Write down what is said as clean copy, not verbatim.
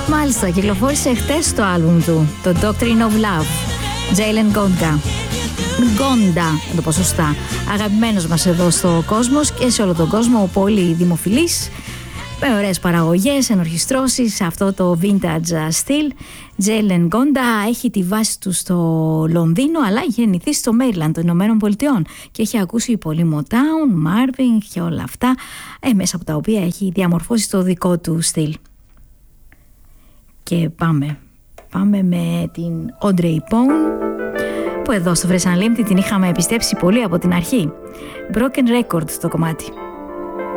Μάλιστα, κυκλοφόρησε χτες το άλμπουμ του, το Doctrine of Love. Jalen Ngonda. Ngonda, να το πω σωστά. Αγαπημένος μας εδώ στο κόσμος και σε όλο τον κόσμο, πολύ δημοφιλής, με ωραίες παραγωγές, ενορχιστρώσεις, αυτό το vintage στυλ. Jalen Ngonda έχει τη βάση του στο Λονδίνο, αλλά έχει γεννηθεί στο Maryland των Ηνωμένων Πολιτειών και έχει ακούσει πολύ Motown, Marvin και όλα αυτά, μέσα από τα οποία έχει διαμορφώσει το δικό του στυλ. Και πάμε με την Audrey Pone, που εδώ στο Fresh Unlimited την είχαμε επιστέψει πολύ από την αρχή. Broken Record το κομμάτι.